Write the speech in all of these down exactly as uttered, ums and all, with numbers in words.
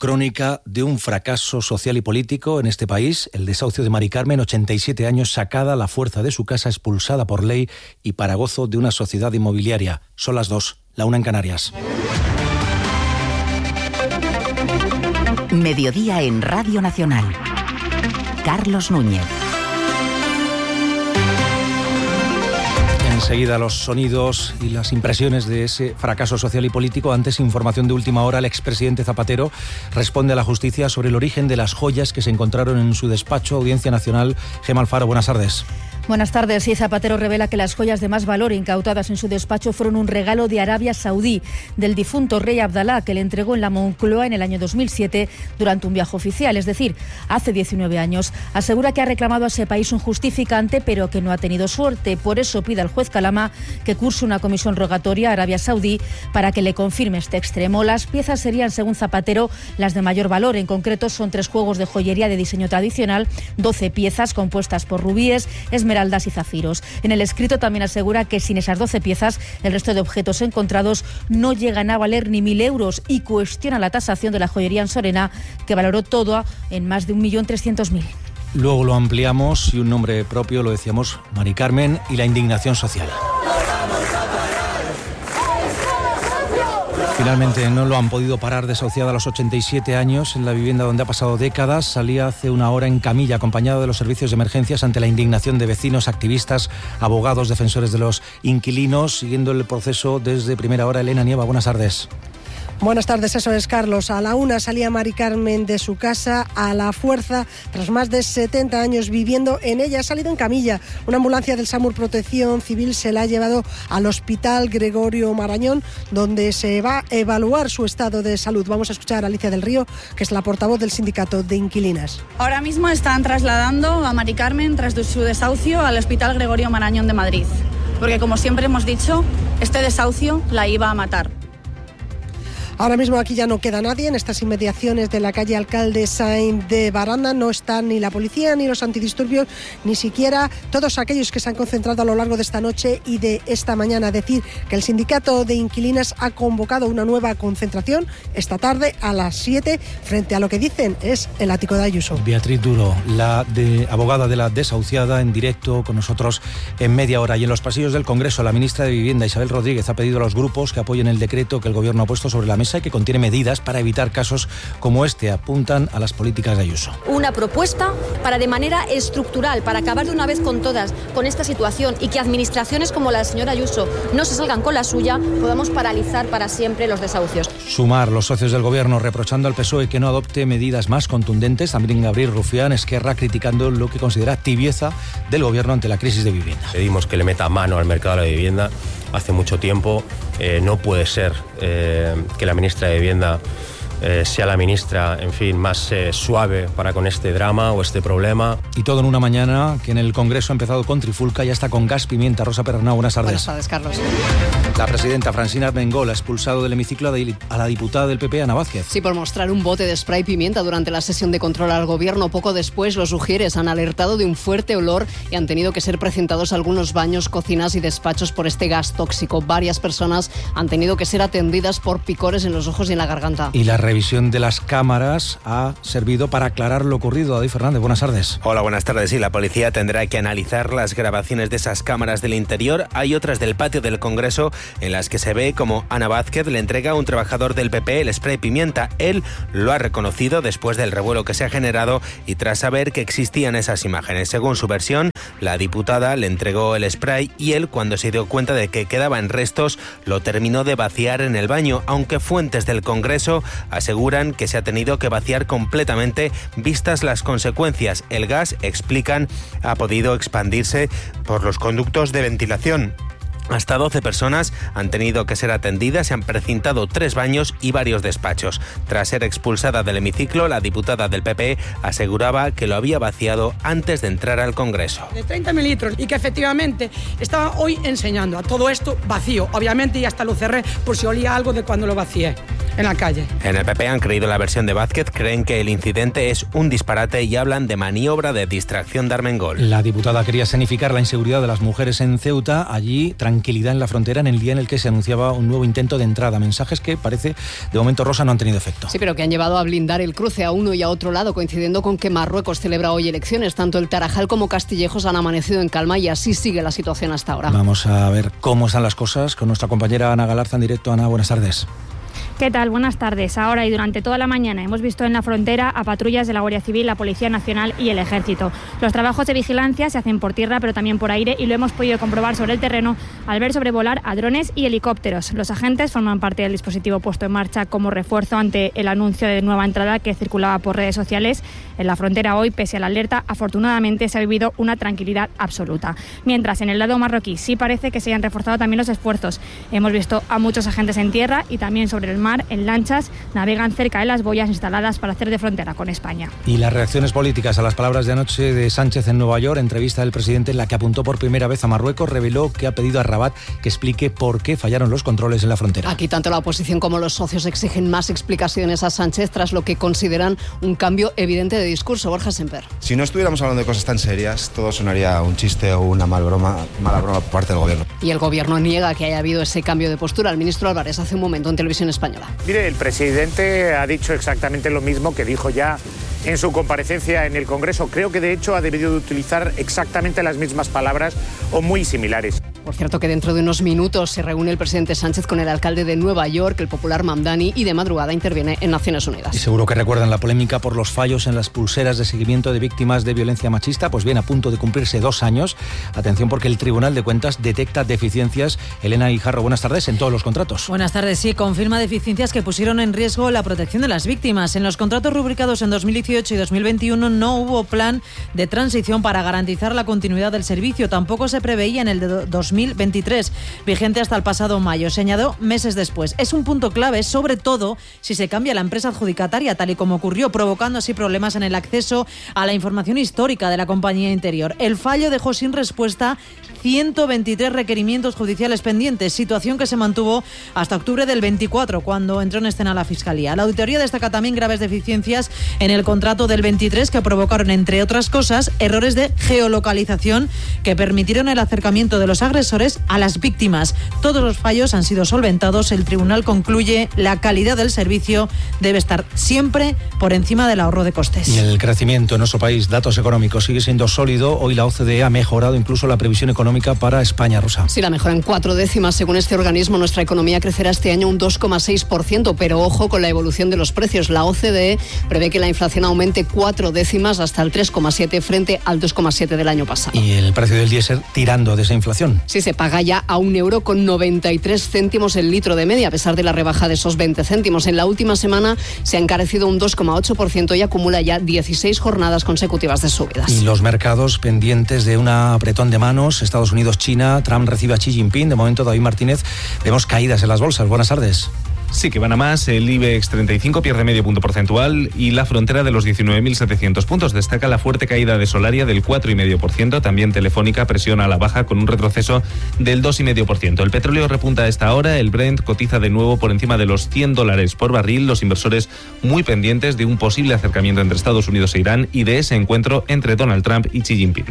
Crónica de un fracaso social y político en este país, el desahucio de Mari Carmen, ochenta y siete años, sacada a la fuerza de su casa, expulsada por ley y para gozo de una sociedad inmobiliaria. Son las dos, la una en Canarias. Mediodía en Radio Nacional. Carlos Núñez. Enseguida los sonidos y las impresiones de ese fracaso social y político. Antes, información de última hora. El expresidente Zapatero responde a la justicia sobre el origen de las joyas que se encontraron en su despacho. Audiencia Nacional. Gemma Alfaro, buenas tardes. Buenas tardes. Sí, Zapatero revela que las joyas de más valor incautadas en su despacho fueron un regalo de Arabia Saudí del difunto rey Abdalá, que le entregó en la Moncloa en el año dos mil siete durante un viaje oficial, es decir, hace diecinueve años. Asegura que ha reclamado a ese país un justificante, pero que no ha tenido suerte. Por eso pide al juez Calama que curse una comisión rogatoria a Arabia Saudí para que le confirme este extremo. Las piezas serían, según Zapatero, las de mayor valor. En concreto, son tres juegos de joyería de diseño tradicional, doce piezas compuestas por rubíes, esmeraldas y zafiros. En el escrito también asegura que sin esas doce piezas, el resto de objetos encontrados no llegan a valer ni mil euros y cuestiona la tasación de la joyería en Sorena, que valoró todo en más de un millón trescientos mil. Luego lo ampliamos y un nombre propio, lo decíamos, Mari Carmen, y la indignación social. Finalmente no lo han podido parar, desahuciada a los ochenta y siete años en la vivienda donde ha pasado décadas. Salía hace una hora en camilla acompañado de los servicios de emergencias ante la indignación de vecinos, activistas, abogados, defensores de los inquilinos. Siguiendo el proceso desde primera hora, Elena Nieva, buenas tardes. Buenas tardes, eso es, Carlos. A la una salía Mari Carmen de su casa a la fuerza tras más de setenta años viviendo en ella. Ha salido en camilla. Una ambulancia del SAMUR Protección Civil se la ha llevado al Hospital Gregorio Marañón, donde se va a evaluar su estado de salud. Vamos a escuchar a Alicia del Río, que es la portavoz del sindicato de inquilinas. Ahora mismo están trasladando a Mari Carmen tras su desahucio al Hospital Gregorio Marañón de Madrid, porque como siempre hemos dicho, este desahucio la iba a matar. Ahora mismo aquí ya no queda nadie en estas inmediaciones de la calle Alcalde Sainz de Baranda. No están ni la policía, ni los antidisturbios, ni siquiera todos aquellos que se han concentrado a lo largo de esta noche y de esta mañana. Decir que el sindicato de inquilinas ha convocado una nueva concentración esta tarde a las siete frente a lo que dicen es el ático de Ayuso. Beatriz Duro, la de, abogada de la desahuciada, en directo con nosotros en media hora. Y en los pasillos del Congreso, la ministra de Vivienda, Isabel Rodríguez, ha pedido a los grupos que apoyen el decreto que el Gobierno ha puesto sobre la mesa y que contiene medidas para evitar casos como este. Apuntan a las políticas de Ayuso. Una propuesta para, de manera estructural, para acabar de una vez con todas con esta situación y que administraciones como la señora Ayuso no se salgan con la suya, podamos paralizar para siempre los desahucios. Sumar, los socios del Gobierno reprochando al P S O E que no adopte medidas más contundentes. También Gabriel Rufián, Esquerra, criticando lo que considera tibieza del Gobierno ante la crisis de vivienda. Pedimos que le meta mano al mercado de la vivienda. Hace mucho tiempo eh, no puede ser eh, que la ministra de Vivienda eh, sea la ministra, en fin, más eh, suave para con este drama o este problema. Y todo en una mañana que en el Congreso ha empezado con trifulca, ya está con gas pimienta. Rosa Perernau, buenas tardes. Buenas tardes, Carlos. La presidenta Francina Armengol ha expulsado del hemiciclo a la diputada del P P, Ana Vázquez. Sí, por mostrar un bote de spray pimienta durante la sesión de control al Gobierno. Poco después, los Ujieres han alertado de un fuerte olor y han tenido que ser presentados algunos baños, cocinas y despachos por este gas tóxico. Varias personas han tenido que ser atendidas por picores en los ojos y en la garganta. Y la revisión de las cámaras ha servido para aclarar lo ocurrido. David Fernández, buenas tardes. Hola, buenas tardes. Sí, la policía tendrá que analizar las grabaciones de esas cámaras del interior. Hay otras del patio del Congreso en las que se ve como Ana Vázquez le entrega a un trabajador del P P el spray pimienta. Él lo ha reconocido después del revuelo que se ha generado y tras saber que existían esas imágenes. Según su versión, la diputada le entregó el spray y él, cuando se dio cuenta de que quedaban restos, lo terminó de vaciar en el baño, aunque fuentes del Congreso aseguran que se ha tenido que vaciar completamente vistas las consecuencias. El gas, explican, ha podido expandirse por los conductos de ventilación. Hasta doce personas han tenido que ser atendidas, se han precintado tres baños y varios despachos. Tras ser expulsada del hemiciclo, la diputada del P P aseguraba que lo había vaciado antes de entrar al Congreso. De treinta mililitros y que efectivamente estaba hoy enseñando a todo esto vacío, obviamente, y hasta lo cerré por si olía algo de cuando lo vacié. en la calle. En el P P han creído la versión de Vázquez, creen que el incidente es un disparate y hablan de maniobra de distracción de Armengol. La diputada quería escenificar la inseguridad de las mujeres en Ceuta, allí tranquilidad en la frontera en el día en el que se anunciaba un nuevo intento de entrada. Mensajes que parece, de momento, Rosa, no han tenido efecto. Sí, pero que han llevado a blindar el cruce a uno y a otro lado, coincidiendo con que Marruecos celebra hoy elecciones. Tanto el Tarajal como Castillejos han amanecido en calma y así sigue la situación hasta ahora. Vamos a ver cómo están las cosas con nuestra compañera Ana Galarza en directo. Ana, buenas tardes. ¿Qué tal? Buenas tardes. Ahora y durante toda la mañana hemos visto en la frontera a patrullas de la Guardia Civil, la Policía Nacional y el Ejército. Los trabajos de vigilancia se hacen por tierra, pero también por aire, y lo hemos podido comprobar sobre el terreno al ver sobrevolar a drones y helicópteros. Los agentes forman parte del dispositivo puesto en marcha como refuerzo ante el anuncio de nueva entrada que circulaba por redes sociales. En la frontera hoy, pese a la alerta, afortunadamente se ha vivido una tranquilidad absoluta. Mientras en el lado marroquí sí parece que se hayan reforzado también los esfuerzos. Hemos visto a muchos agentes en tierra y también sobre el mar, en lanchas, navegan cerca de las boyas instaladas para hacer de frontera con España. Y las reacciones políticas a las palabras de anoche de Sánchez en Nueva York, entrevista del presidente en la que apuntó por primera vez a Marruecos, reveló que ha pedido a Rabat que explique por qué fallaron los controles en la frontera. Aquí tanto la oposición como los socios exigen más explicaciones a Sánchez tras lo que consideran un cambio evidente de discurso. Borja Semper. Si no estuviéramos hablando de cosas tan serias, todo sonaría un chiste o una mal broma, mala broma por parte del gobierno. Y el gobierno niega que haya habido ese cambio de postura. El ministro Álvarez hace un momento en Televisión Española. Mire, el presidente ha dicho exactamente lo mismo que dijo ya en su comparecencia en el Congreso. Creo que de hecho ha debido de utilizar exactamente las mismas palabras o muy similares. Por cierto, que dentro de unos minutos se reúne el presidente Sánchez con el alcalde de Nueva York, el popular Mamdani, y de madrugada interviene en Naciones Unidas. Y seguro que recuerdan la polémica por los fallos en las pulseras de seguimiento de víctimas de violencia machista. Pues bien, a punto de cumplirse dos años. Atención, porque el Tribunal de Cuentas detecta deficiencias. Elena Guijarro, buenas tardes, en todos los contratos. Buenas tardes, sí, confirma deficiencias que pusieron en riesgo la protección de las víctimas. En los contratos rubricados en dos mil dieciocho y dos mil veintiuno no hubo plan de transición para garantizar la continuidad del servicio. Tampoco se preveía en el de dos mil veintitrés, vigente hasta el pasado mayo. Se añadió meses después. Es un punto clave, sobre todo si se cambia la empresa adjudicataria, tal y como ocurrió, provocando así problemas en el acceso a la información histórica de la compañía interior. El fallo dejó sin respuesta ciento veintitrés requerimientos judiciales pendientes, situación que se mantuvo hasta octubre del veinticuatro, cuando entró en escena la Fiscalía. La auditoría destaca también graves deficiencias en el contrato del veintitrés que provocaron, entre otras cosas, errores de geolocalización que permitieron el acercamiento de los agresores a las víctimas. Todos los fallos han sido solventados. El tribunal concluye la calidad del servicio debe estar siempre por encima del ahorro de costes. Y el crecimiento en nuestro país, datos económicos, sigue siendo sólido. Hoy la O C D E ha mejorado incluso la previsión económica para España, Rosa. Sí, la mejora en cuatro décimas. Según este organismo, nuestra economía crecerá este año un dos coma seis por ciento, pero ojo con la evolución de los precios. La O C D E prevé que la inflación aumente cuatro décimas hasta el tres coma siete frente al dos coma siete del año pasado. Y el precio del diésel tirando de esa inflación. Sí, se paga ya a un euro con noventa y tres céntimos el litro de media, a pesar de la rebaja de esos veinte céntimos. En la última semana se ha encarecido un dos coma ocho por ciento y acumula ya dieciséis jornadas consecutivas de subidas. Y los mercados pendientes de un apretón de manos. Estados Unidos, China, Trump recibe a Xi Jinping. De momento, David Martínez, vemos caídas en las bolsas. Buenas tardes. Sí, que van a más. El IBEX treinta y cinco pierde medio punto porcentual y la frontera de los diecinueve mil setecientos puntos. Destaca la fuerte caída de Solaria del cuatro coma cinco por ciento. También Telefónica presiona a la baja con un retroceso del dos coma cinco por ciento. El petróleo repunta a esta hora. El Brent cotiza de nuevo por encima de los cien dólares por barril. Los inversores muy pendientes de un posible acercamiento entre Estados Unidos e Irán y de ese encuentro entre Donald Trump y Xi Jinping.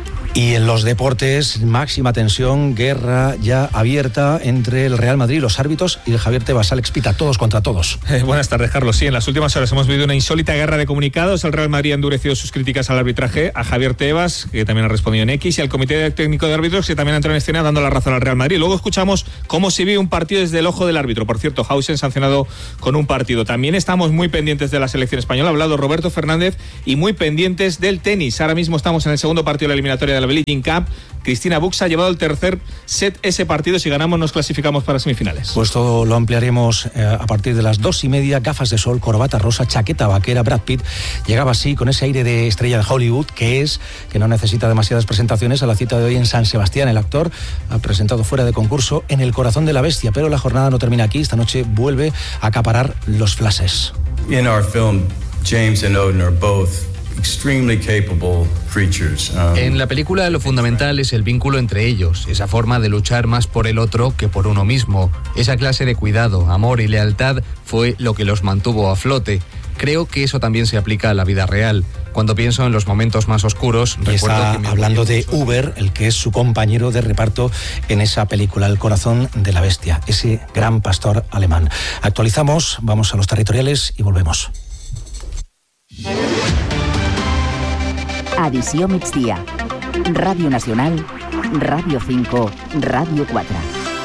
Y en los deportes, máxima tensión, guerra ya abierta entre el Real Madrid, los árbitros y el Javier Tebas. Alex Pita, todos contra todos. Eh, buenas tardes, Carlos. Sí, en las últimas horas hemos vivido una insólita guerra de comunicados. El Real Madrid ha endurecido sus críticas al arbitraje, a Javier Tebas, que también ha respondido en X, y al Comité Técnico de Árbitros, que también ha entrado en escena dando la razón al Real Madrid. Luego escuchamos cómo se vive un partido desde el ojo del árbitro. Por cierto, Hausen sancionado con un partido. También estamos muy pendientes de la selección española. Ha hablado Roberto Fernández, y muy pendientes del tenis. Ahora mismo estamos en el segundo partido de la eliminatoria de la Belgian Cup. Cristina Bux ha llevado el tercer set ese partido. Si ganamos nos clasificamos para semifinales. Pues todo lo ampliaremos eh, a partir de las dos y media. Gafas de sol, corbata rosa, chaqueta vaquera. Brad Pitt llegaba así con ese aire de estrella de Hollywood, que es que no necesita demasiadas presentaciones. A la cita de hoy en San Sebastián, el actor ha presentado fuera de concurso En el corazón de la bestia, pero la jornada no termina aquí. Esta noche vuelve a acaparar los flashes. In our film, James and Odin are both extremely capable creatures. Um, en la película lo fundamental es el vínculo entre ellos, esa forma de luchar más por el otro que por uno mismo. Esa clase de cuidado, amor y lealtad fue lo que los mantuvo a flote. Creo que eso también se aplica a la vida real. Cuando pienso en los momentos más oscuros, y recuerdo está que me hablando de Uber, el que es su compañero de reparto en esa película, El corazón de la bestia, ese gran pastor alemán. Actualizamos, vamos a los territoriales y volvemos. Edició migdia. Ràdio Nacional, Ràdio cinco, Ràdio quatre.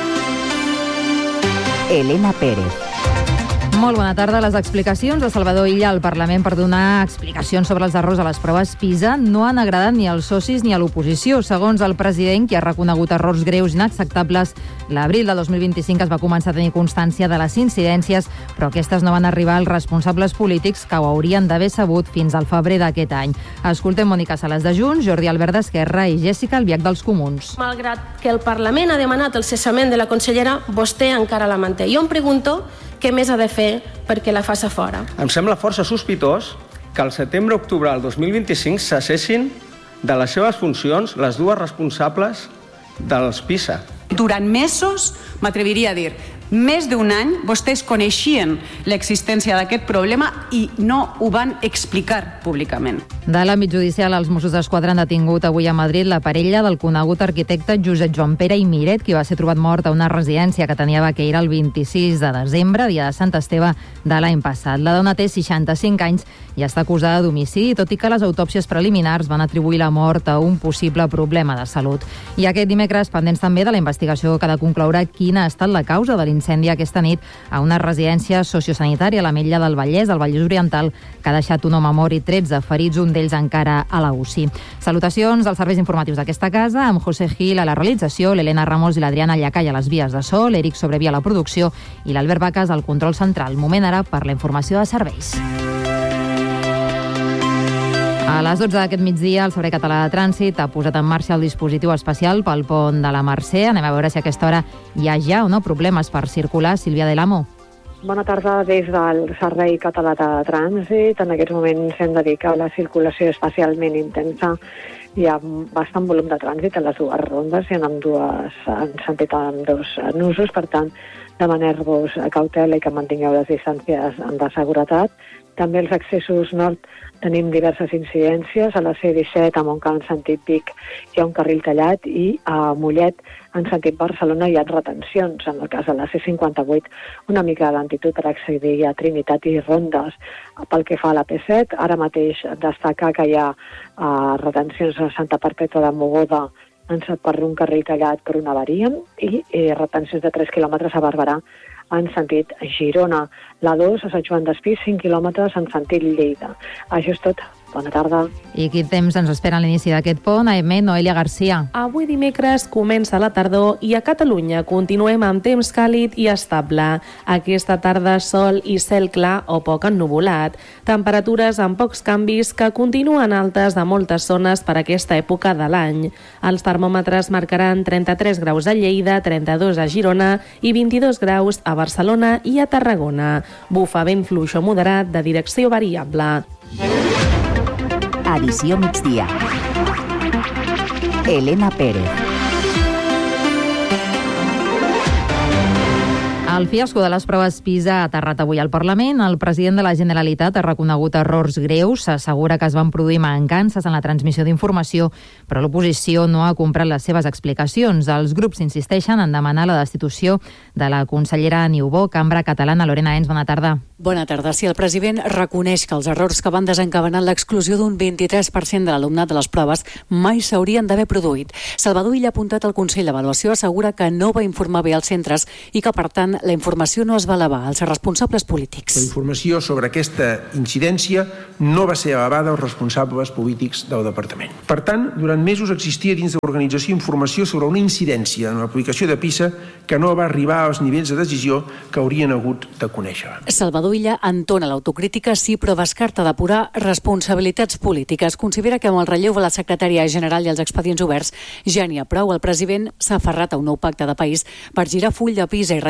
Elena Pérez. Molt bona tarda. Les explicacions de Salvador Illa al Parlament per donar explicacions sobre els errors a les proves PISA no han agradat ni als socis ni a l'oposició. Segons el president, qui ha reconegut errors greus i inacceptables, l'abril de dos mil vint-i-cinc es va començar a tenir constància de les incidències, però aquestes no van arribar als responsables polítics que ho haurien d'haver sabut fins al febrer d'aquest any. Escoltem Mònica Sales de Junts, Jordi Albert d'Esquerra i Jèssica Albiach dels Comuns. Malgrat que el Parlament ha demanat el cessament de la consellera, vostè encara la manté. Jo em pregunto què més ha de fer perquè la faça fora. Em sembla força sospitós que al setembre-octubre del dos mil vint-i-cinc cessessin de les seves funcions les dues responsables dels PISA. Durant mesos, m'atreviria a dir, més d'un any, vostès coneixien l'existència d'aquest problema i no ho van explicar públicament. De l'àmbit judicial, els Mossos d'Esquadra han detingut avui a Madrid la parella del conegut arquitecte Josep Joan Pere i Miret, qui va ser trobat mort a una residència que tenia a Baqueira el vint-i-sis de desembre, dia de Sant Esteve de l'any passat. La dona té seixanta-cinc anys i està acusada d'homicidi, tot i que les autòpsies preliminars van atribuir la mort a un possible problema de salut. I aquest dimecres, pendents també de la investigació que ha de concloure quina ha estat la causa de l'incendi aquesta nit a una residència sociosanitària a l'Ametlla del Vallès, al Vallès Oriental, que ha deixat un home mort i tretze ferits, un d'ells encara a la U C I. Salutacions als serveis informatius d'aquesta casa, amb José Gil a la realització, l'Helena Ramos i l'Adriana Llacai a les vies de so, l'Eric Sobrevia a la producció i l'Albert Bacas al control central. Moment ara per la informació de serveis. A les dotze d'aquest migdia, el Servei Català de Trànsit ha posat en marxa el dispositiu especial pel pont de la Mercè. Anem a veure si a aquesta hora hi ha ja o no problemes per circular. Sílvia de l'Amo. Bona tarda des del Servei Català de Trànsit. En aquests moments hem de dir que la circulació és especialment intensa. Hi ha bastant volum de trànsit a les dues rondes i en ambdues, en sentit amb dos nusos. Per tant, demanar-vos cautela i que mantingueu les distàncies de seguretat. També els accessos nord tenim diverses incidències. A la C disset, a Montcada en sentit Vic, hi ha un carril tallat i a Mollet, en sentit Barcelona, hi ha retencions. En el cas de la C cinquanta-vuit, una mica de lentitud per accedir a Trinitat i Rondes. Pel que fa a la P set, ara mateix destacar que hi ha uh, retencions a Santa Perpètua de Mogoda per un carril tallat per una avaria i eh, retencions de tres quilòmetres a Barberà en sentit Girona. La dos a Sant Joan d'Espí, cinc quilòmetres en sentit Lleida. Això és tot. Bona tarda. I quin temps ens espera a l'inici d'aquest pont? A Emet, Noelia Garcia. Avui dimecres comença la tardor i a Catalunya continuem amb temps càlid i estable. Aquesta tarda sol i cel clar o poc ennuvolat. Temperatures amb pocs canvis que continuen altes a moltes zones per aquesta època de l'any. Els termòmetres marcaran trenta-tres graus a Lleida, trenta-dos a Girona i vint-i-dos graus a Barcelona i a Tarragona. Bufa vent fluix o moderat de direcció variable. Edició migdia. Elena Pérez. El fiasco de les proves PISA ha aterrat avui al Parlament. El president de la Generalitat ha reconegut errors greus, s'assegura que es van produir mancances en la transmissió d'informació, però l'oposició no ha comprat les seves explicacions. Els grups insisteixen en demanar la destitució de la consellera Niubó. Cambra Catalana. Lorena Ens, bona tarda. Bona tarda. Si el president reconeix que els errors que van desencadenar l'exclusió d'un vint-i-tres per cent de l'alumnat de les proves mai s'haurien d'haver produït. Salvador Illa, apuntat al Consell d'Avaluació, assegura que no va informar bé els centres i que, per tant, la informació no es va elevar als responsables polítics. La informació sobre aquesta incidència no va ser elevada als responsables polítics del departament. Per tant, durant mesos existia dins de l'organització informació sobre una incidència en l'aplicació de PISA que no va arribar als nivells de decisió que haurien hagut de conèixer. Salvador Illa entona l'autocrítica, sí, però descarta depurar responsabilitats polítiques. Considera que amb el relleu de la secretària general i els expedients oberts ja n'hi ha prou. El president s'ha aferrat a un nou pacte de país per girar full de PISA i rellançar l'educació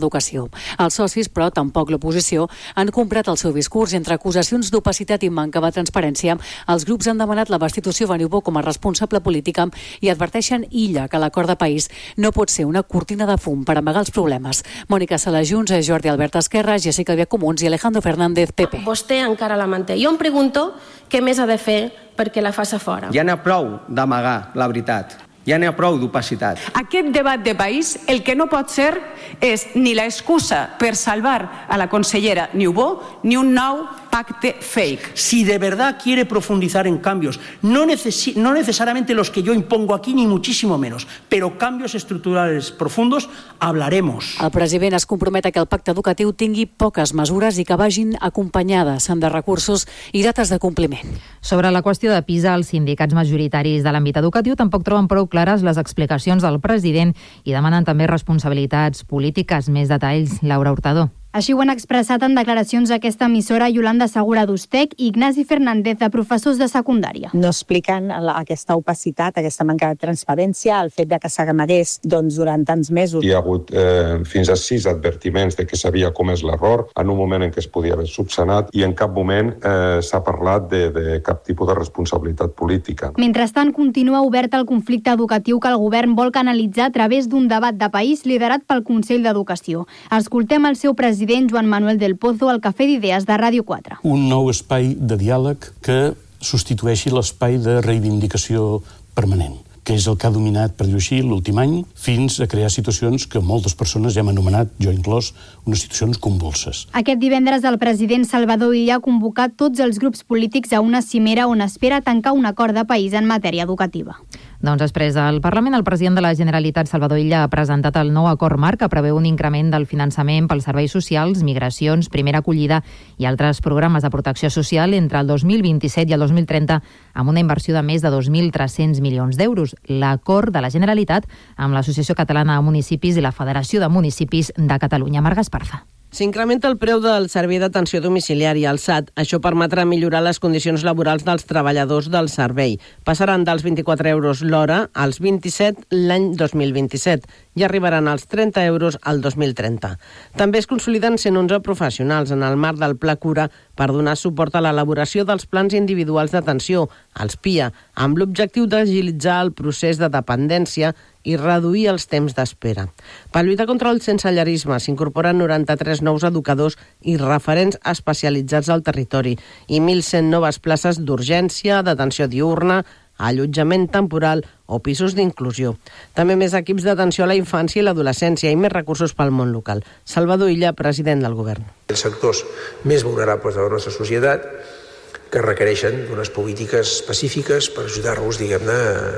d'Educació. Els socis, però tampoc l'oposició, han comprat el seu discurs. Entre acusacions d'opacitat i manca de transparència, els grups han demanat la destitució de Niubó com a responsable política i adverteixen Illa que l'acord de país no pot ser una cortina de fum per amagar els problemes. Mònica Sala Junts, Jordi Albert Esquerra, Jessica Albiach Comuns i Alejandro Fernández, P P. Vostè encara la manté. Jo em pregunto què més ha de fer perquè la faci fora. Ja n'hi ha prou d'amagar la veritat. Ja n'hi ha prou d'opacitat. Aquest debat de país el que no pot ser és ni la excusa per salvar a la consellera Niubó ni un nou pacte fake. Si de verdad quiere profundizar en cambios, no, necesi- no necesariamente los que yo impongo aquí, ni muchísimo menos, pero cambios estructurales profundos, hablaremos. El president es compromet a que el pacte educatiu tingui poques mesures i que vagin acompanyades de recursos i dates de compliment. Sobre la qüestió de PISA, els sindicats majoritaris de l'àmbit educatiu tampoc troben prou clares les explicacions del president i demanen també responsabilitats polítiques. Més detalls, Laura Hurtado. Així ho han expressat en declaracions a aquesta emissora Yolanda Segura d'Ustec i Ignasi Fernández, de professors de secundària. No expliquen la, aquesta opacitat, aquesta manca de transparència, el fet de que s'amagués doncs, durant tants mesos. Hi ha hagut eh, fins a sis advertiments de que s'havia comès l'error en un moment en què es podia haver subsanat i en cap moment eh, s'ha parlat de, de cap tipus de responsabilitat política. Mentrestant, continua obert el conflicte educatiu que el govern vol canalitzar a través d'un debat de país liderat pel Consell d'Educació. Escoltem el seu president president Joan Manuel del Pozo al Cafè d'Idees de Ràdio quatre. Un nou espai de diàleg que substitueixi l'espai de reivindicació permanent, que és el que ha dominat, per dir-ho així, l'últim any, fins a crear situacions que moltes persones ja hem anomenat, jo inclòs, unes situacions convulses. Aquest divendres el president Salvador Illa ha convocat tots els grups polítics a una cimera on espera tancar un acord de país en matèria educativa. Doncs després del Parlament, el president de la Generalitat, Salvador Illa, ha presentat el nou acord marc que preveu un increment del finançament pels serveis socials, migracions, primera acollida i altres programes de protecció social entre el dos mil vint-i-set i el dos mil trenta amb una inversió de més de dos mil tres-cents milions d'euros. L'acord de la Generalitat amb l'Associació Catalana de Municipis i la Federació de Municipis de Catalunya. Marga Esparza. S'incrementa el preu del servei d'atenció domiciliària, el S A T. Això permetrà millorar les condicions laborals dels treballadors del servei. Passaran dels vint-i-quatre euros l'hora als vint-i-set l'any dos mil vint-i-set i arribaran als trenta euros al dos mil trenta. També es consoliden cent onze professionals en el marc del Pla Cura per donar suport a l'elaboració dels plans individuals d'atenció, els P I A, amb l'objectiu d'agilitzar el procés de dependència i reduir els temps d'espera. Per lluitar contra el sensellarisme s'incorporen noranta-tres nous educadors i referents especialitzats al territori i mil cent noves places d'urgència, d'atenció diürna, allotjament temporal o pisos d'inclusió. També més equips d'atenció a la infància i l'adolescència i més recursos pel món local. Salvador Illa, president del govern. Els sectors més vulnerables de la nostra societat que requereixen d'unes polítiques específiques per ajudar-los, diguem-ne,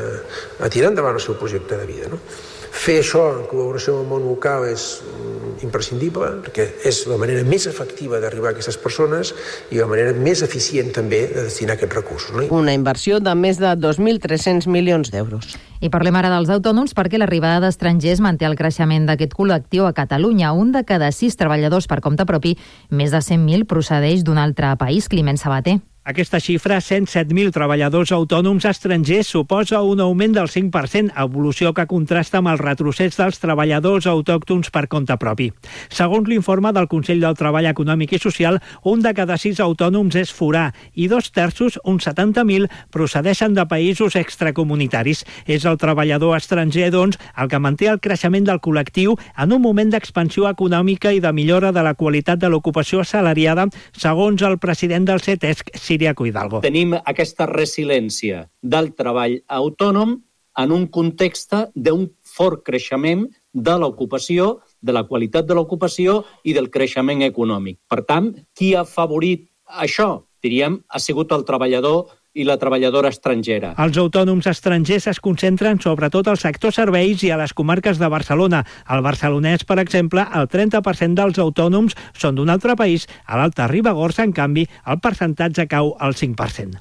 a tirar endavant el seu projecte de vida. No? Fer això en col·laboració amb el món local és imprescindible, perquè és la manera més efectiva d'arribar a aquestes persones i la manera més eficient també de destinar aquests recursos. No? Una inversió de més de dos mil tres-cents milions d'euros. I parlem ara dels autònoms perquè l'arribada d'estrangers manté el creixement d'aquest col·lectiu a Catalunya. Un de cada sis treballadors per compte propi, més de cent mil procedeix d'un altre país. Climent Sabater. Aquesta xifra, cent set mil treballadors autònoms estrangers, suposa un augment del cinc per cent, evolució que contrasta amb el retrocés dels treballadors autòctons per compte propi. Segons l'informe del Consell del Treball Econòmic i Social, un de cada sis autònoms és forà i dos terços, uns setanta mil, procedeixen de països extracomunitaris. És el treballador estranger, doncs, el que manté el creixement del col·lectiu en un moment d'expansió econòmica i de millora de la qualitat de l'ocupació assalariada, segons el president del CETESC, Siriaco Hidalgo. Tenim aquesta resiliència del treball autònom en un context d'un fort creixement de l'ocupació, de la qualitat de l'ocupació i del creixement econòmic. Per tant, qui ha favorit això? Diríem, ha sigut el treballador i la treballadora estrangera. Els autònoms estrangers es concentren sobretot al sector serveis i a les comarques de Barcelona. Al barcelonès, per exemple, el trenta per cent dels autònoms són d'un altre país. A l'Alta Ribagorça, en canvi, el percentatge cau al cinc per cent.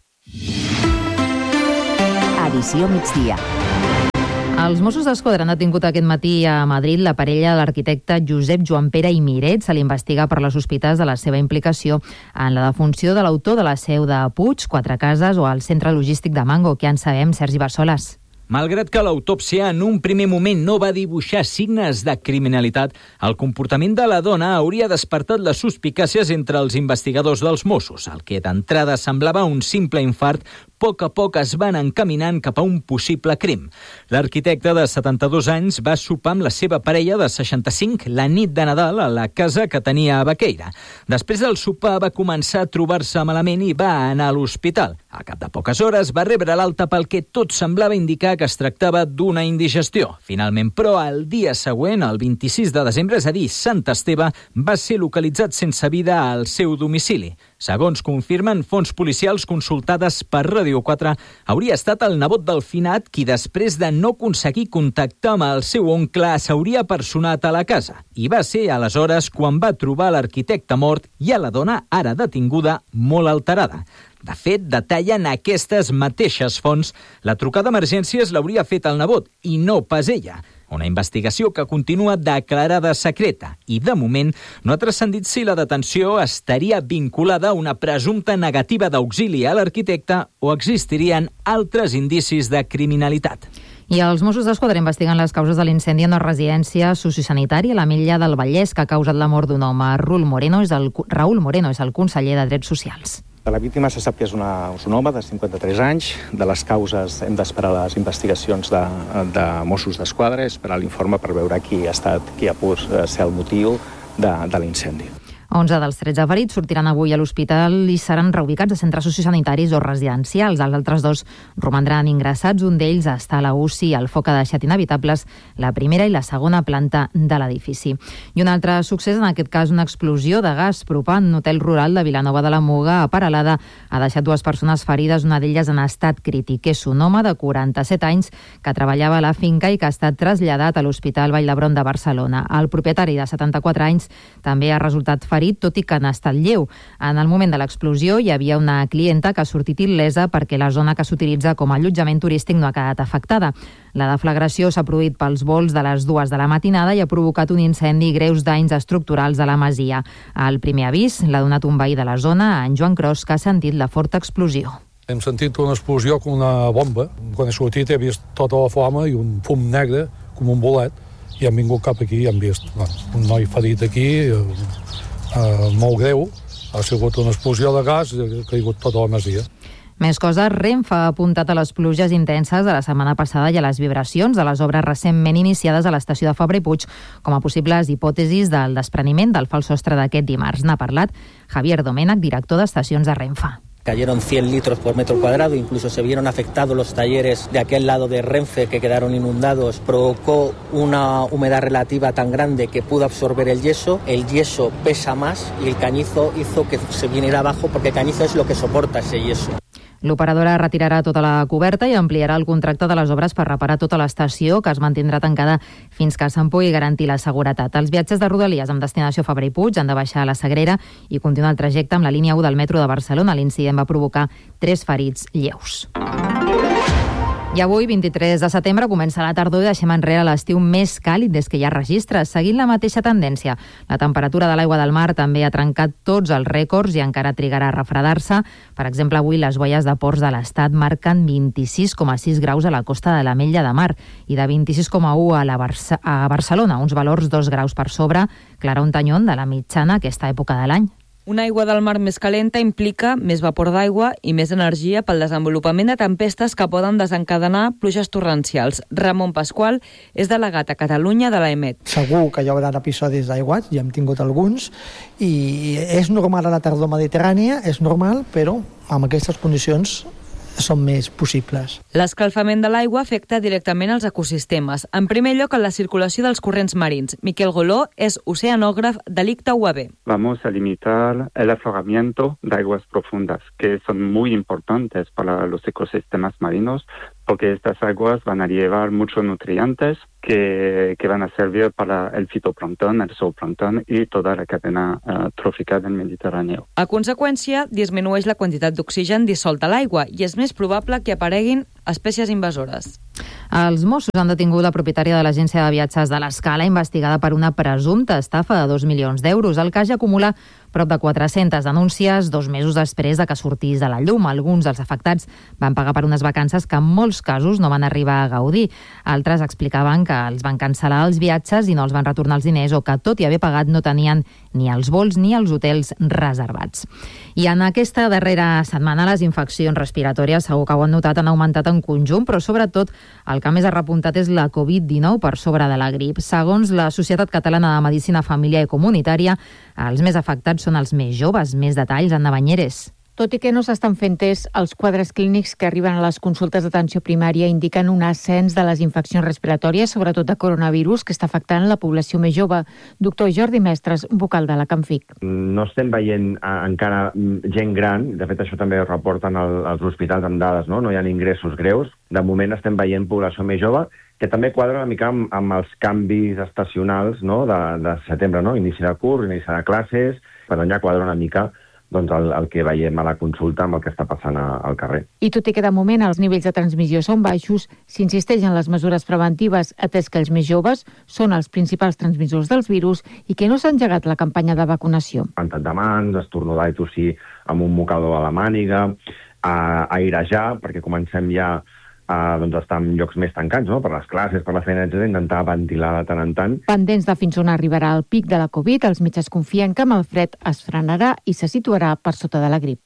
Edició migdia. Els Mossos d'Esquadra han detingut aquest matí a Madrid la parella de l'arquitecte Josep Joan Pere i Miret. Se l'investiga per les sospites de la seva implicació en la defunció de l'autor de la seu de Puig, Quatre Cases o el centre logístic de Mango. Què en sabem, Sergi Bassoles? Malgrat que l'autòpsia en un primer moment no va dibuixar signes de criminalitat, el comportament de la dona hauria despertat les suspicàcies entre els investigadors dels Mossos. El que d'entrada semblava un simple infart, a poc a poc es van encaminant cap a un possible crim. L'arquitecte de setanta-dos anys va sopar amb la seva parella de seixanta-cinc la nit de Nadal a la casa que tenia a Baqueira. Després del sopar va començar a trobar-se malament i va anar a l'hospital. Al cap de poques hores va rebre l'alta pel que tot semblava indicar que es tractava d'una indigestió. Finalment, però, el dia següent, el vint-i-sis de desembre, és a dir, Sant Esteve, va ser localitzat sense vida al seu domicili. Segons confirmen fonts policials consultades per Ràdio quatre, hauria estat el nebot del finat qui, després de no aconseguir contactar amb el seu oncle, s'hauria personat a la casa. I va ser aleshores quan va trobar l'arquitecte mort i a la dona, ara detinguda, molt alterada. De fet, detallen aquestes mateixes fonts, la trucada d'emergències l'hauria fet el nebot i no pas ella. Una investigació que continua declarada secreta i, de moment, no ha transcendit si la detenció estaria vinculada a una presumpta negativa d'auxili a l'arquitecte o existirien altres indicis de criminalitat. I els Mossos d'Esquadra investiguen les causes de l'incendi en una residència sociosanitària a l'Ametlla del Vallès que ha causat la mort d'un home. Raúl Moreno és el, Raúl Moreno és el conseller de Drets Socials. La víctima se sap que és, una, és un home de cinquanta-tres anys. De les causes hem d'esperar les investigacions de, de Mossos d'Esquadra, esperar l'informe per veure qui ha estat, qui ha pogut ser el motiu de, de l'incendi. onze dels tretze ferits sortiran avui a l'hospital i seran reubicats a centres sociosanitaris o residencials. Els altres dos romandran ingressats. Un d'ells està a la U C I. El foc ha deixat inevitables la primera i la segona planta de l'edifici. I un altre succés, en aquest cas una explosió de gas propant un hotel rural de Vilanova de la Muga a Peralada. Ha deixat dues persones ferides, una d'elles en estat crític. És un home de quaranta-set anys que treballava a la finca i que ha estat traslladat a l'Hospital Vall d'Hebron de Barcelona. El propietari de setanta-quatre anys també ha resultat ferit, tot i que n'ha estat lleu. En el moment de l'explosió hi havia una clienta que ha sortit il·lesa perquè la zona que s'utilitza com a allotjament turístic no ha quedat afectada. La deflagració s'ha produït pels vols de les dues de la matinada i ha provocat un incendi i greus danys estructurals a la masia. El primer avís l'ha donat un veí de la zona, en Joan Cros, que ha sentit la forta explosió. Hem sentit una explosió com una bomba. Quan he sortit he vist tota la flama i un fum negre com un bolet i hem vingut cap aquí i hem vist bueno, un noi ferit aquí, Uh, molt greu, ha sigut una explosió de gas i ha caigut tota la masia. Més coses, Renfe ha apuntat a les pluges intenses de la setmana passada i a les vibracions de les obres recentment iniciades a l'estació de Fabra i Puig com a possibles hipòtesis del despreniment del fals sostre d'aquest dimarts. N'ha parlat Javier Domènech, director d'estacions de Renfe. Cayeron cien litros por metro cuadrado, incluso se vieron afectados los talleres de aquel lado de Renfe que quedaron inundados. Provocó una humedad relativa tan grande que pudo absorber el yeso. El yeso pesa más y el cañizo hizo que se viniera abajo porque el cañizo es lo que soporta ese yeso. L'operadora retirarà tota la coberta i ampliarà el contracte de les obres per reparar tota l'estació, que es mantindrà tancada fins que se'n pugui garantir la seguretat. Els viatgers de Rodalies amb destinació Fabra i Puig han de baixar a la Sagrera i continuar el trajecte amb la línia u del metro de Barcelona. L'incident va provocar tres ferits lleus. I avui, vint-i-tres de setembre, comença la tardor i deixem enrere l'estiu més càlid des que hi ha registres, seguint la mateixa tendència. La temperatura de l'aigua del mar també ha trencat tots els rècords i encara trigarà a refredar-se. Per exemple, avui les boies de ports de l'Estat marquen vint-i-sis coma sis graus a la costa de l'Ametlla de Mar i de vint-i-sis coma u a, la Barça, a Barcelona, uns valors dos graus per sobre, Clara Ontanyón, de la mitjana aquesta època de l'any. Una aigua del mar més calenta implica més vapor d'aigua i més energia pel desenvolupament de tempestes que poden desencadenar pluges torrencials. Ramon Pasqual és delegat a Catalunya de l'A E M E T. Segur que hi haurà episodis d'aiguats, ja hem tingut alguns, i és normal a la tardor mediterrània, és normal, però amb aquestes condicions són més possibles. L'escalfament de l'aigua afecta directament els ecosistemes. En primer lloc, en la circulació dels corrents marins. Miquel Goló és oceanògraf de l'I C T A U A B. Vamos a limitar el afloramiento de aguas profundas, que son muy importantes para los ecosistemas marinos, porque estas aguas van a llevar muchos nutrientes que, que van a servir para el fitoplancton, el zooplancton i tota la cadena uh, tròfica del Mediterrani. A conseqüència, disminueix la quantitat d'oxigen dissolt a l'aigua i és més probable que apareguin espècies invasores. Els Mossos han detingut la propietària de l'agència de viatges de l'Escala, investigada per una presumpta estafa de dos milions d'euros. El cas ja acumula prop de quatre-centes denúncies dos mesos després de que sortís de la llum. Alguns dels afectats van pagar per unes vacances que en molts casos no van arribar a gaudir. Altres explicaven que els van cancel·lar els viatges i no els van retornar els diners, o que tot i haver pagat no tenien ni els vols ni els hotels reservats. I en aquesta darrera setmana les infeccions respiratòries, segur que ho han notat, han augmentat en conjunt, però sobretot el que més ha repuntat és la covid dinou per sobre de la grip. Segons la Societat Catalana de Medicina Familiar i Comunitària, els més afectats són els més joves. Més detalls, Anna Banyeres. Tot i que no s'estan fent tests, els quadres clínics que arriben a les consultes d'atenció primària indiquen un ascens de les infeccions respiratòries, sobretot de coronavirus, que està afectant la població més jove. Doctor Jordi Mestres, vocal de la Camfic. No estem veient encara gent gran, de fet això també ho reporten els hospitals amb dades, no? No hi ha ingressos greus. De moment estem veient població més jove, que també quadra una mica amb, amb els canvis estacionals, no? de, de setembre, no? Inici de curs, inici de classes, però ja quadra una mica doncs, el, el que veiem a la consulta amb el que està passant a, al carrer. I tot i que de moment els nivells de transmissió són baixos, s'insisteix en les mesures preventives, atès que els més joves són els principals transmissors dels virus i que no s'ha engegat la campanya de vacunació. Plantat de mans, estornudar i tossir amb un mocador a la màniga, a airejar, perquè comencem ja a doncs, estar en llocs més tancats, no? Per les classes, per la feina, etcètera, intentar ventilar de tant en tant. Pendents de fins on arribarà el pic de la Covid, els metges confien que amb el fred es frenarà i se situarà per sota de la grip.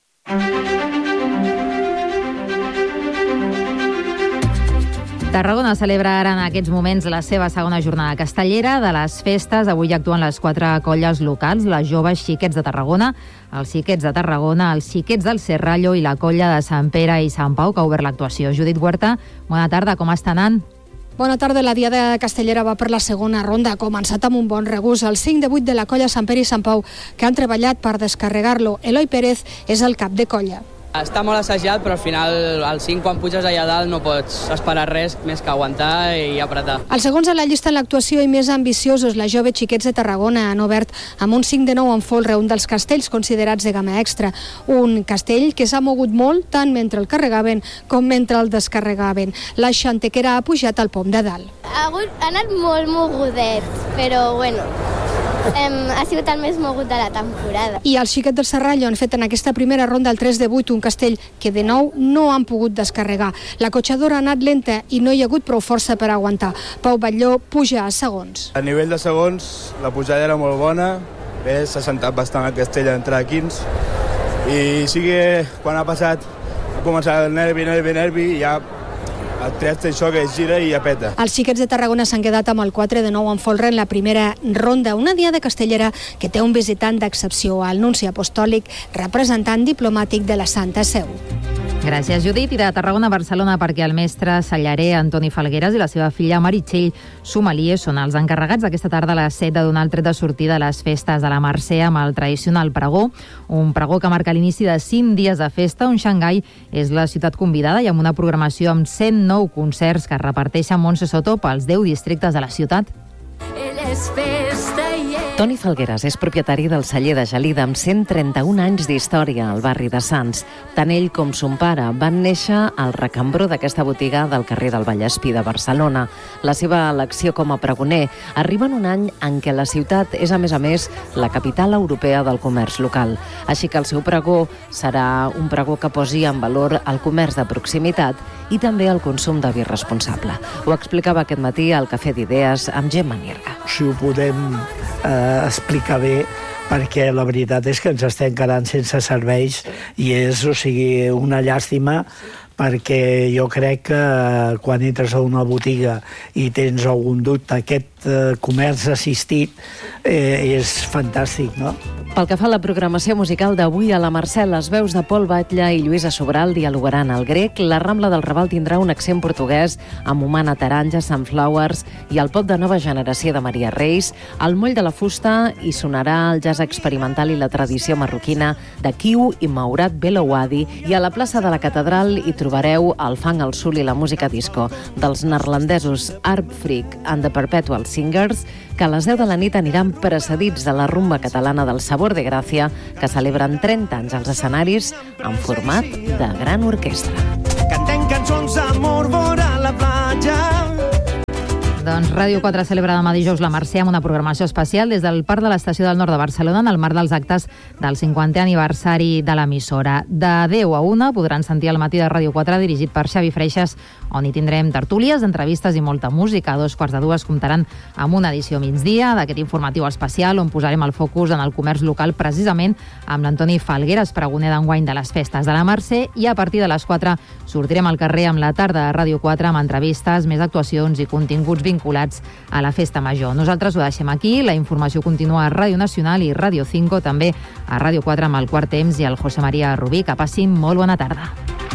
Tarragona celebra ara en aquests moments la seva segona jornada castellera de les festes. Avui actuen les quatre colles locals, les joves Xiquets de Tarragona, els Xiquets de Tarragona, els Xiquets del Serrallo i la colla de Sant Pere i Sant Pau, que ha obert l'actuació. Judit Huerta, bona tarda, com està anant? Bona tarda. La diada castellera va per la segona ronda. Ha començat amb un bon regús. El cinc de vuit de la colla Sant Pere i Sant Pau, que han treballat per descarregar-lo. Eloi Pérez és el cap de colla. Està molt assajat, però al final, al cinc, quan puges allà dalt, no pots esperar res més que aguantar i apretar. Els segons a la llista en l'actuació i més ambiciosos, la jove Xiquets de Tarragona han obert amb un cinc de nou en folre, un dels castells considerats de gamma extra. Un castell que s'ha mogut molt tant mentre el carregaven com mentre el descarregaven. La xantequera ha pujat al pom de dalt. Ha, hagut, ha anat molt mogudet, però bueno... Em, ha sigut el més mogut de la temporada. I els Xiquets del Serrallo han fet en aquesta primera ronda el tres de vuit, un castell que de nou no han pogut descarregar. La cotxadora ha anat lenta i no hi ha hagut prou força per aguantar. Pau Batlló puja a segons. A nivell de segons, la pujada era molt bona, bé, s'ha sentat bastant el castell a entrar a quinze, i sí que quan ha passat ha començat el nervi, nervi, nervi, i ja el tret això que es gira i ja peta. Els Xiquets de Tarragona s'han quedat amb el quatre de nou en folre en la primera ronda, una diada castellera que té un visitant d'excepció, el nunci apostòlic, representant diplomàtic de la Santa Seu. Gràcies, Judit. I de Tarragona a Barcelona, perquè el mestre cellarer Antoni Falgueras i la seva filla Meritxell Somalier són els encarregats aquesta tarda a les set de donar el tret de sortida a les festes de la Mercè amb el tradicional pregó, un pregó que marca l'inici de cinc dies de festa, on Xangai és la ciutat convidada i amb una programació amb cent nou concerts que es reparteixen Montse Soto pels deu districtes de la ciutat. Toni Falgueras és propietari del celler de Gelida amb cent trenta-un anys d'història al barri de Sants. Tant ell com son pare van néixer al recambró d'aquesta botiga del carrer del Vallespí de Barcelona. La seva elecció com a pregoner arriba en un any en què la ciutat és, a més a més, la capital europea del comerç local. Així que el seu pregó serà un pregó que posi en valor el comerç de proximitat i també el consum de vi responsable. Ho explicava aquest matí al Cafè d'Idees amb Gemma Nierga. Si ho podem eh, explicar bé, perquè la veritat és que ens estem quedant sense serveis i és, o sigui, una llàstima, perquè jo crec que quan entres a una botiga i tens algun dubte, aquest eh, comerç assistit eh, és fantàstic, no? Pel que fa a la programació musical d'avui a la Mercè, les veus de Pol Batlle i Lluïsa Sobral dialogaran al grec, la Rambla del Raval tindrà un accent portuguès amb Humana Taranja, Sunflowers i el pop de nova generació de Maria Reis, al Moll de la Fusta hi sonarà el jazz experimental i la tradició marroquina de Kiu i Maurat Belouadi, i a la plaça de la Catedral hi trobareu el funk, el soul i la música disco dels neerlandesos Arp Freak and the Perpetual Singers, que a les deu de la nit aniran precedits de la rumba catalana del Sabor de Gràcia, que celebren trenta anys als escenaris en format de gran orquestra. Cantem, cantem. cançons d'amor vora la platja. Doncs Ràdio quatre celebra demà dijous la Mercè amb una programació especial des del Parc de l'Estació del Nord de Barcelona en el marc dels actes del cinquantè aniversari de l'emissora. De deu a una podran sentir el matí de Ràdio quatre dirigit per Xavi Freixas, on hi tindrem tertúlies, entrevistes i molta música. A dos quarts de dues comptaran amb una edició migdia d'aquest informatiu especial on posarem el focus en el comerç local precisament amb l'Antoni Falgueres, pregoner d'enguany de les festes de la Mercè, i a partir de les quatre sortirem al carrer amb la tarda de Ràdio quatre amb entrevistes, més actuacions i continguts vinculats a la festa major. Nosaltres ho deixem aquí, la informació continua a Ràdio Nacional i Ràdio cinco, també a Ràdio quatre amb el Quart Temps i el José María Rubí. Que passin molt bona tarda.